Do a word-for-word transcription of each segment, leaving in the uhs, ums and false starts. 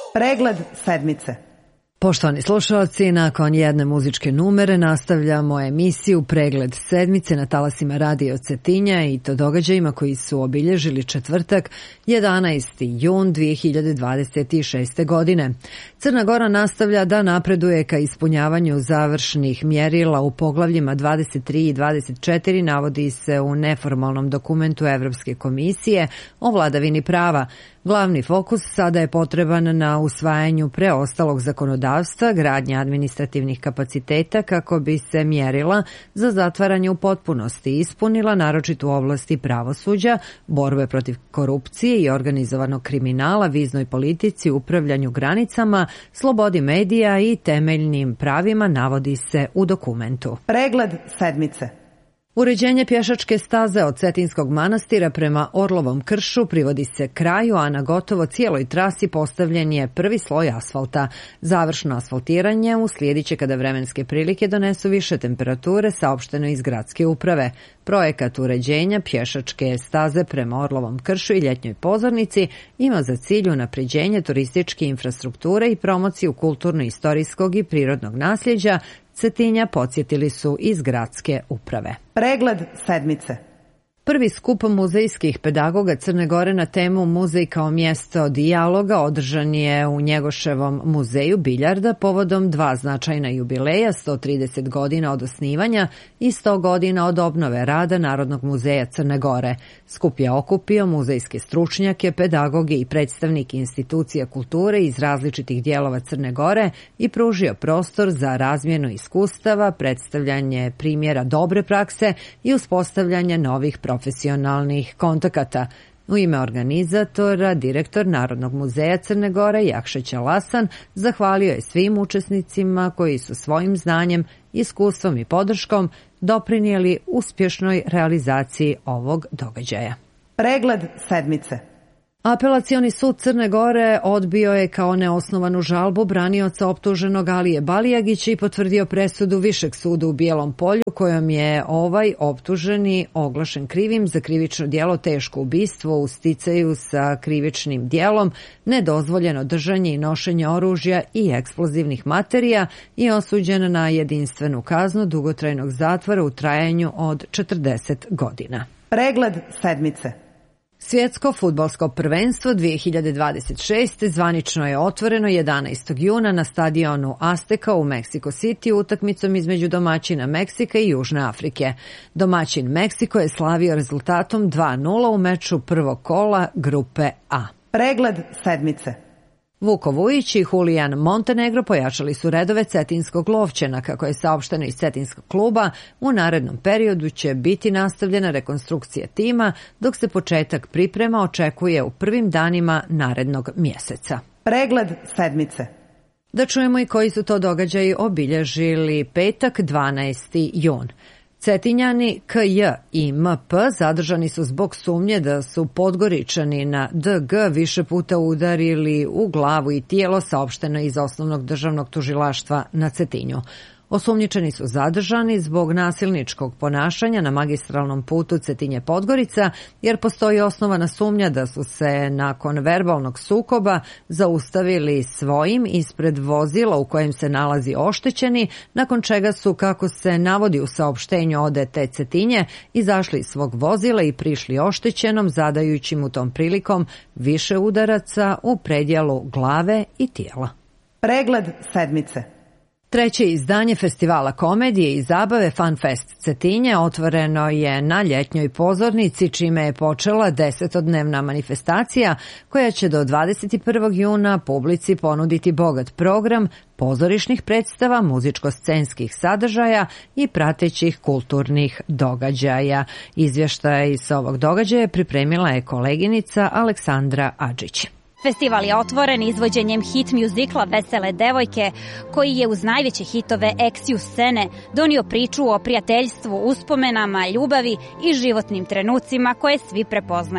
Pregled sedmice. Poštovani slušalci, nakon jedne muzičke numere nastavljamo emisiju Pregled sedmice na talasima Radio Cetinja i to događajima koji su obilježili četvrtak jedanaesti jun dve hiljade dvadeset šeste. godine. Crna Gora nastavlja da napreduje ka ispunjavanju završnih mjerila u poglavljima dvadeset tri i dvadeset četiri, navodi se u neformalnom dokumentu Evropske komisije o vladavini prava. Glavni fokus sada je potreban na usvajanju preostalog zakonodavstva, gradnje administrativnih kapaciteta kako bi se mjerila za zatvaranje u potpunosti ispunila, naročito u oblasti pravosuđa, borbe protiv korupcije i organizovanog kriminala, viznoj politici, upravljanju granicama, slobodi medija i temeljnim pravima, navodi se u dokumentu. Pregled sedmice. Uređenje pješačke staze od Cetinskog manastira prema Orlovom kršu privodi se kraju, a na gotovo cijeloj trasi postavljen je prvi sloj asfalta. Završno asfaltiranje uslijedit će kada vremenske prilike donesu više temperature, saopšteno iz gradske uprave. Projekat uređenja pješačke staze prema Orlovom kršu i ljetnjoj pozornici ima za cilj unapređenje turističke infrastrukture i promociju kulturno-istorijskog i prirodnog nasljeđa Cetinja, podsjetili su iz gradske uprave. Pregled sedmice. Prvi skup muzejskih pedagoga Crne Gore na temu Muzej kao mjesto dijaloga održan je u Njegoševom muzeju Biljarda povodom dva značajna jubileja, sto trideset godina od osnivanja i sto godina od obnove rada Narodnog muzeja Crne Gore. Skup je okupio muzejske stručnjake, pedagoge i predstavnike institucija kulture iz različitih dijelova Crne Gore i pružio prostor za razmjenu iskustava, predstavljanje primjera dobre prakse i uspostavljanje novih profesija. profesionalnih kontakata. U ime organizatora, direktor Narodnog muzeja Crne Gore Jakša Ćalasan zahvalio je svim učesnicima koji su svojim znanjem, iskustvom i podrškom doprinijeli uspješnoj realizaciji ovog događaja. Pregled sedmice. Apelacioni sud Crne Gore odbio je kao neosnovanu žalbu branioca optuženog Alije Balijagića i potvrdio presudu Višeg suda u Bijelom Polju kojom je ovaj optuženi oglašen krivim za krivično djelo teško ubistvo u sticaju sa krivičnim djelom, nedozvoljeno držanje i nošenje oružja i eksplozivnih materija i osuđen na jedinstvenu kaznu dugotrajnog zatvora u trajanju od četrdeset godina. Pregled sedmice. Svjetsko fudbalsko prvenstvo dve hiljade dvadeset šeste. zvanično je otvoreno jedanaestog juna na stadionu Azteca u Mexico City utakmicom između domaćina Meksika i Južne Afrike. Domaćin Meksiko je slavio rezultatom dva nula u meču prvog kola grupe A. Pregled sedmice. Vuko Vujić i Julian Montenegro pojačali su redove Cetinskog lovčana. Kako je saopšteno iz Cetinskog kluba, u narednom periodu će biti nastavljena rekonstrukcija tima, dok se početak priprema očekuje u prvim danima narednog mjeseca. Pregled sedmice. Da čujemo i koji su to događaji obilježili petak dvanaesti jun. Cetinjani K J i M P zadržani su zbog sumnje da su Podgoričani na D G više puta udarili u glavu i tijelo, saopšteno iz Osnovnog državnog tužilaštva na Cetinju. Osumnjičeni su zadržani zbog nasilničkog ponašanja na magistralnom putu Cetinje-Podgorica, jer postoji osnovana sumnja da su se nakon verbalnog sukoba zaustavili svojim ispred vozila u kojem se nalazi oštećeni, nakon čega su, kako se navodi u saopštenju O D T Cetinje, izašli iz svog vozila i prišli oštećenom, zadajući mu tom prilikom više udaraca u predjelu glave i tijela. Pregled sedmice. Treće izdanje festivala komedije i zabave FunFest Cetinje otvoreno je na ljetnjoj pozornici, čime je počela desetodnevna manifestacija koja će do dvadeset prvog juna publici ponuditi bogat program pozorišnih predstava, muzičko-scenskih sadržaja i pratećih kulturnih događaja. Izvještaj sa ovog događaja pripremila je koleginica Aleksandra Adžić. Festival je otvoren izvođenjem hit mjuzikla Vesele devojke, koji je uz najveće hitove eksiju scene donio priču o prijateljstvu, uspomenama, ljubavi i životnim trenucima koje svi prepoznajemo.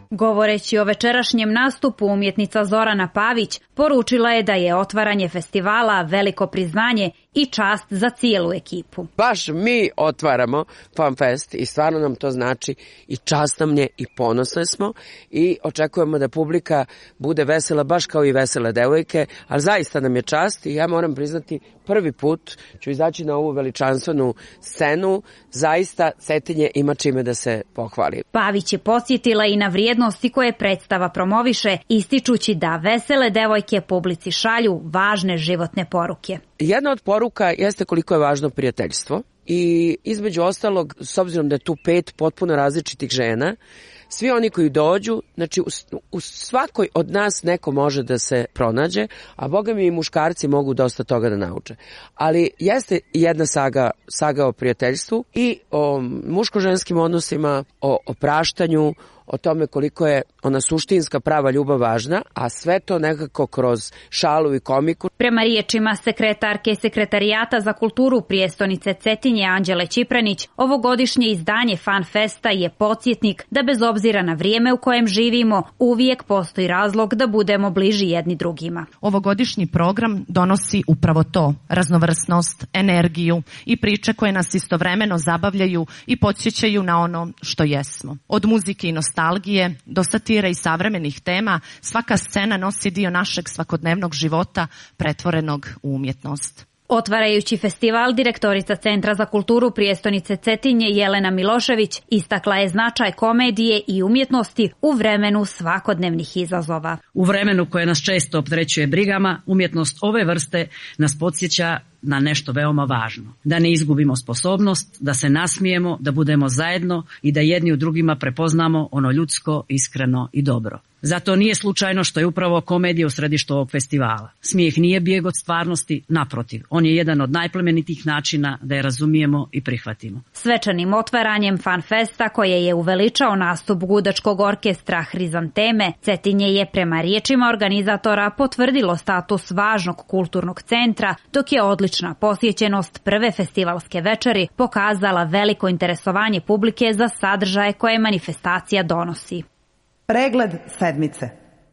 Govoreći o večerašnjem nastupu, umjetnica Zorana Pavić poručila je da je otvaranje festivala veliko priznanje i čast za cijelu ekipu. Baš mi otvaramo FanFest i stvarno nam to znači i čast nam je i ponosne smo i očekujemo da publika bude vesela baš kao i vesele devojke, ali zaista nam je čast i ja moram priznati prvi put ću izaći na ovu veličanstvenu scenu, zaista Cetinje ima čime da se pohvali. Pavić je podsjetila i na vrijednosti koje predstava promoviše, ističući da vesele devojke publici šalju važne životne poruke. Jedna od poruka jeste koliko je važno prijateljstvo i između ostalog, s obzirom da je tu pet potpuno različitih žena, svi oni koji dođu, znači u, u svakoj od nas neko može da se pronađe, a boga mi i muškarci mogu dosta toga da nauče. Ali jeste jedna saga, saga o prijateljstvu i o muško-ženskim odnosima, o opraštanju, o tome koliko je ona suštinska prava ljubav važna, a sve to nekako kroz šalu i komiku. Prema riječima sekretarke Sekretarijata za kulturu prijestonice Cetinje Anđele Čipranić, ovogodišnje izdanje FanFesta je podsjetnik da bez obzira na vrijeme u kojem živimo, uvijek postoji razlog da budemo bliži jedni drugima. Ovogodišnji program donosi upravo to, raznovrsnost, energiju i priče koje nas istovremeno zabavljaju i podsjećaju na ono što jesmo. Od muzike i nostalgije do satire i savremenih tema, svaka scena nosi dio našeg svakodnevnog života pretvorenog u umjetnost. Otvarajući festival, direktorica Centra za kulturu prijestonice Cetinje Jelena Milošević istakla je značaj komedije i umjetnosti u vremenu svakodnevnih izazova. U vremenu koje nas često opterećuje brigama, umjetnost ove vrste nas podsjeća na nešto veoma važno. Da ne izgubimo sposobnost, da se nasmijemo, da budemo zajedno i da jedni u drugima prepoznamo ono ljudsko, iskreno i dobro. Zato nije slučajno što je upravo komedija u središtu ovog festivala. Smijeh nije bijeg od stvarnosti, naprotiv, on je jedan od najplemenitijih načina da je razumijemo i prihvatimo. Svečanim otvaranjem FanFesta, koje je uveličao nastup gudačkog orkestra Hrizanteme, Cetinje je prema riječima organizatora potvrdilo status važnog kulturnog centra, dok je odlična posjećenost prve festivalske večeri pokazala veliko interesovanje publike za sadržaje koje manifestacija donosi. Pregled sedmice.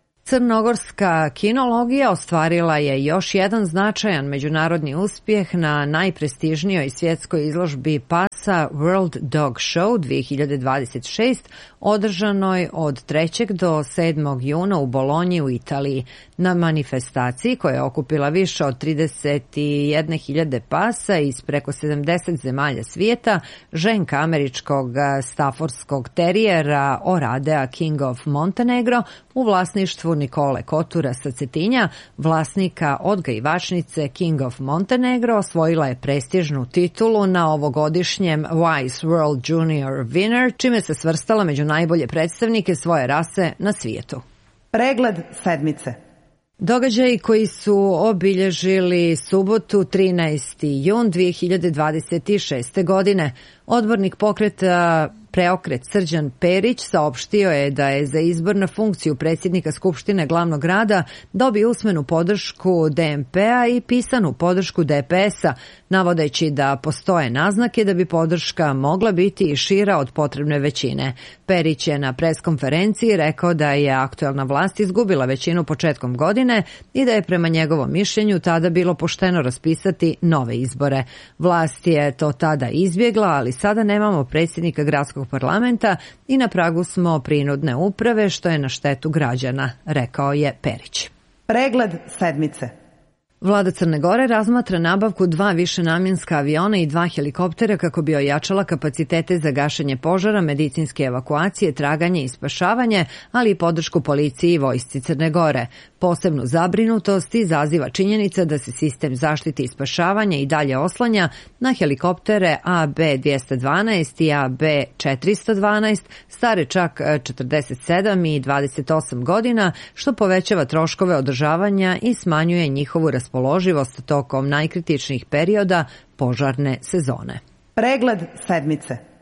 Crnogorska kinologija ostvarila je još jedan značajan međunarodni uspjeh na najprestižnijoj svjetskoj izložbi pasa World Dog Show dvije hiljade dvadeset šest, održanoj od trećeg do sedmog juna u Bolonji u Italiji. Na manifestaciji, koja je okupila više od trideset jedne hiljade pasa iz preko sedamdeset zemalja svijeta, ženka američkog staffordskog terijera Oradea King of Montenegro u vlasništvu Nikole Kotura sa Cetinja, vlasnika odgajivačnice King of Montenegro, osvojila je prestižnu titulu na ovogodišnjem Wise World Junior Winner, čime se svrstala među najbolje predstavnike svoje rase na svijetu. Pregled sedmice. Događaji koji su obilježili subotu trinaesti jun dvije hiljade dvadeset šeste. godine. Odbornik pokreta Preokret Srđan Perić saopštio je da je za izbor na funkciju predsjednika Skupštine glavnog grada dobio usmenu podršku D M P-a i pisanu podršku D P S-a, navodeći da postoje naznake da bi podrška mogla biti i šira od potrebne većine. Perić je na preskonferenciji rekao da je aktuelna vlast izgubila većinu početkom godine i da je prema njegovom mišljenju tada bilo pošteno raspisati nove izbore. Vlast je to tada izbjegla, ali sada nemamo predsjednika gradskog parlamenta i na pragu smo prinudne uprave, što je na štetu građana, rekao je Perić. Pregled sedmice. Vlada Crne Gore razmatra nabavku dva višenamjenska aviona i dva helikoptera kako bi ojačala kapacitete za gašenje požara, medicinske evakuacije, traganje i spašavanje, ali i podršku policiji i vojsci Crne Gore. Posebnu zabrinutost izaziva činjenica da se sistem zaštite i spašavanja i dalje oslanja na helikoptere A B dvjesto dvanaest i A B četiristo dvanaest, stare čak četrdeset sedam i dvadeset osam godina, što povećava troškove održavanja i smanjuje njihovu raspoloživost tokom najkritičnijih perioda požarne sezone. Pregled sedmice.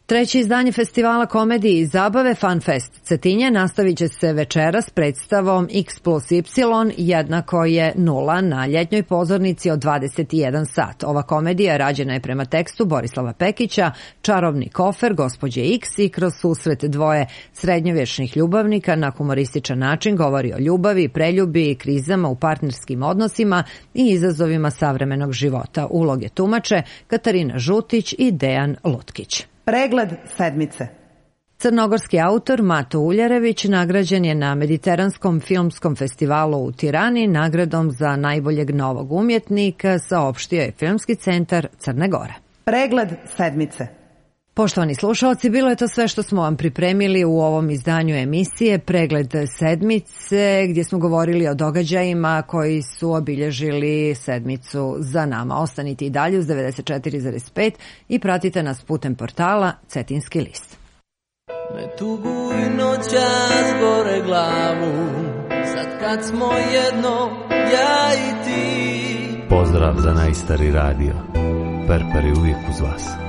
Treće izdanje festivala komedije i zabave FanFest Cetinje nastavit će se večeras predstavom X plus Y jednako je nula na ljetnjoj pozornici od dvadeset jedan sat. Ova komedija rađena je prema tekstu Borislava Pekića, Čarobni kofer, Gospođe X i kroz susret dvoje srednjovječnih ljubavnika na humorističan način govori o ljubavi, preljubi, krizama u partnerskim odnosima i izazovima savremenog života. Uloge tumače Katarina Žutić i Dejan Lutkić. Pregled sedmice. Crnogorski autor Mato Uljarević nagrađen je na Mediteranskom filmskom festivalu u Tirani nagradom za najboljeg novog umjetnika, saopštio je Filmski centar Crne Gore. Pregled sedmice. Poštovani slušalci, bilo je to sve što smo vam pripremili u ovom izdanju emisije Pregled sedmice, gdje smo govorili o događajima koji su obilježili sedmicu za nama. Ostanite i dalje uz devedeset četiri zarez pet i pratite nas putem portala Cetinski list. Me tugu i noćas gore glavu, sad kad smo jedno, ja i ti. Pozdrav za najstari radio, Perper je uvijek uz vas.